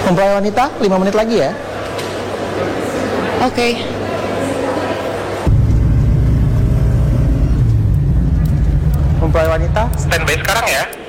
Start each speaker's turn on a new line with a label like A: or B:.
A: Mempelai wanita, 5 menit lagi ya.
B: Oke.
A: Mempelai wanita,
C: Standby sekarang ya.